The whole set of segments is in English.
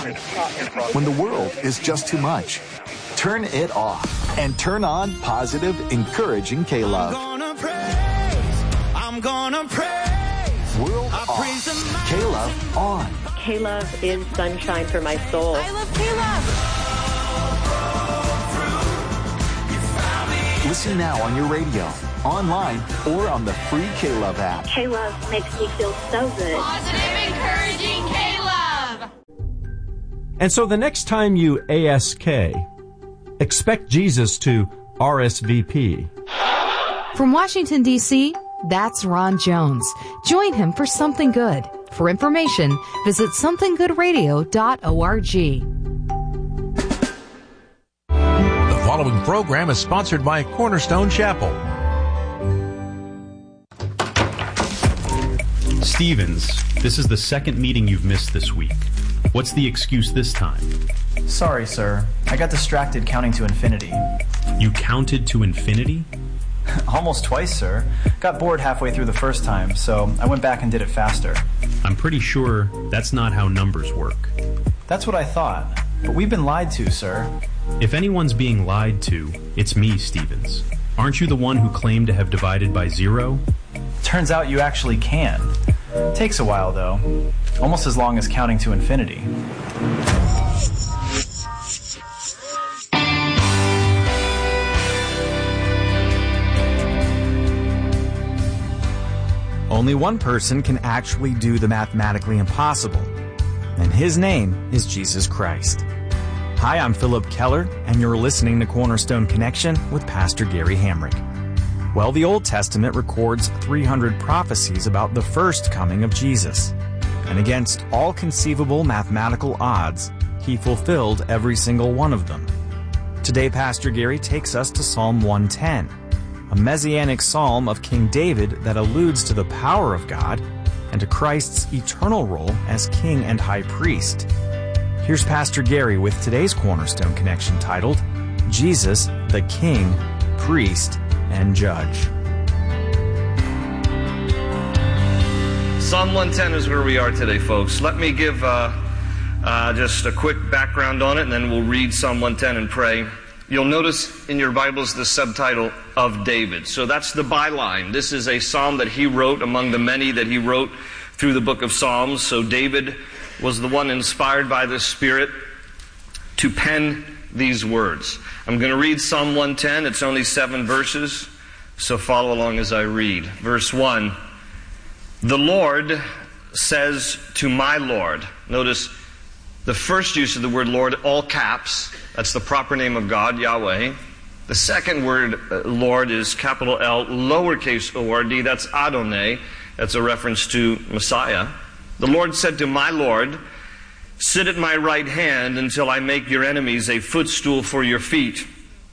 When the world is just too much, turn it off and turn on positive, encouraging K-Love. I'm gonna praise. World off. K-Love on. K-Love is sunshine for my soul. I love K-Love. Listen now on your radio, online, or on the free K-Love app. K-Love makes me feel so good. Positive, encouraging K-Love. And so the next time you ASK, expect Jesus to RSVP. From Washington, D.C., that's Ron Jones. Join him for Something Good. For information, visit somethinggoodradio.org. The following program is sponsored by Cornerstone Chapel. Stevens, this is the second meeting you've missed this week. What's the excuse this time? Sorry, sir. I got distracted counting to infinity. You counted to infinity? Almost twice, sir. Got bored halfway through the first time, so I went back and did it faster. I'm pretty sure that's not how numbers work. That's what I thought. But we've been lied to, sir. If anyone's being lied to, it's me, Stevens. Aren't you the one who claimed to have divided by 0? Turns out you actually can. Takes a while, though. Almost as long as counting to infinity. Only one person can actually do the mathematically impossible, and his name is Jesus Christ. Hi, I'm Philip Keller, and you're listening to Cornerstone Connection with Pastor Gary Hamrick. Well, the Old Testament records 300 prophecies about the first coming of Jesus, and against all conceivable mathematical odds, he fulfilled every single one of them. Today, Pastor Gary takes us to Psalm 110, a messianic psalm of King David that alludes to the power of God and to Christ's eternal role as king and high priest. Here's Pastor Gary with today's Cornerstone Connection titled, Jesus, the King, Priest, and Judge. Psalm 110 is where we are today, folks. Let me give just a quick background on it, and then we'll read Psalm 110 and pray. You'll notice in your Bibles the subtitle of David. So that's the byline. This is a psalm that he wrote among the many that he wrote through the book of Psalms. So David was the one inspired by the Spirit to pen these words. I'm going to read Psalm 110. It's only 7 verses, so follow along as I read. Verse 1, the Lord says to my Lord. Notice the first use of the word Lord, all caps. That's the proper name of God, Yahweh. The second word, Lord, is capital L, lowercase o-r-d. That's Adonai. That's a reference to Messiah. The Lord said to my Lord, sit at my right hand until I make your enemies a footstool for your feet.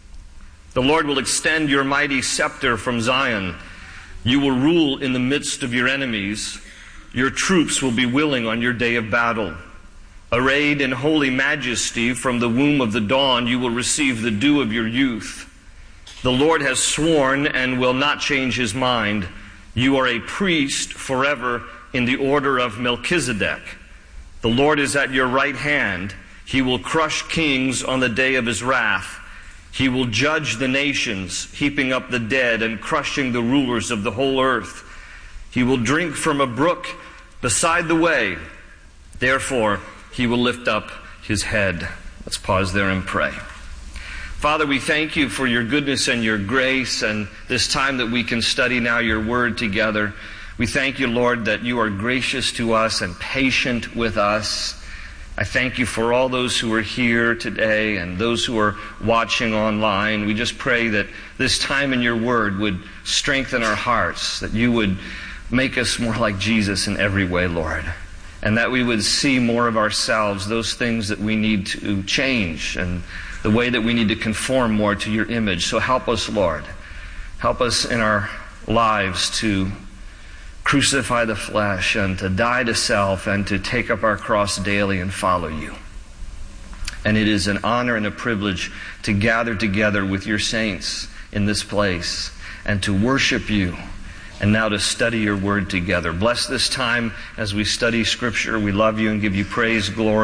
The Lord will extend your mighty scepter from Zion. You will rule in the midst of your enemies. Your troops will be willing on your day of battle. Arrayed in holy majesty from the womb of the dawn, you will receive the dew of your youth. The Lord has sworn and will not change his mind. You are a priest forever in the order of Melchizedek. The Lord is at your right hand. He will crush kings on the day of his wrath. He will judge the nations, heaping up the dead and crushing the rulers of the whole earth. He will drink from a brook beside the way. Therefore, he will lift up his head. Let's pause there and pray. Father, we thank you for your goodness and your grace and this time that we can study now your word together. We thank you, Lord, that you are gracious to us and patient with us. I thank you for all those who are here today and those who are watching online. We just pray that this time in your word would strengthen our hearts, that you would make us more like Jesus in every way, Lord, and that we would see more of ourselves, those things that we need to change and the way that we need to conform more to your image. So help us, Lord. Help us in our lives to crucify the flesh and to die to self and to take up our cross daily and follow you. And it is an honor and a privilege to gather together with your saints in this place and to worship you and now to study your word together. Bless this time as we study Scripture. We love you and give you praise, glory.